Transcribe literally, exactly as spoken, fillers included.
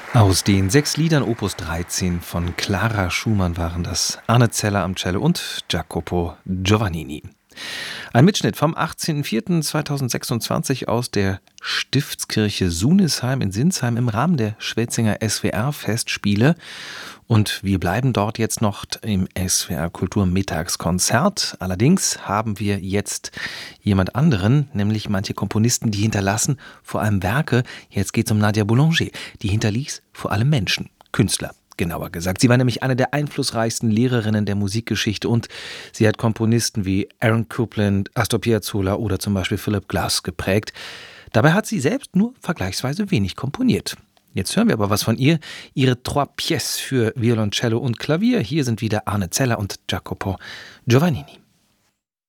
Aus den sechs Liedern Opus dreizehn von Clara Schumann waren das Arne Zeller am Cello und Jacopo Giovannini. Ein Mitschnitt vom achtzehnten vierten zweitausendsechsundzwanzig aus der Stiftskirche Sunisheim in Sinsheim im Rahmen der Schwetzinger S W R-Festspiele. Und wir bleiben dort jetzt noch im S W R Kulturmittagskonzert. Allerdings haben wir jetzt jemand anderen, nämlich manche Komponisten, die hinterlassen vor allem Werke. Jetzt geht es um Nadia Boulanger. Die hinterließ vor allem Menschen, Künstler. Genauer gesagt. Sie war nämlich eine der einflussreichsten Lehrerinnen der Musikgeschichte und sie hat Komponisten wie Aaron Copland, Astor Piazzolla oder zum Beispiel Philip Glass geprägt. Dabei hat sie selbst nur vergleichsweise wenig komponiert. Jetzt hören wir aber was von ihr. Ihre Trois Pièces für Violoncello und Klavier. Hier sind wieder Arne Zeller und Jacopo Giovannini.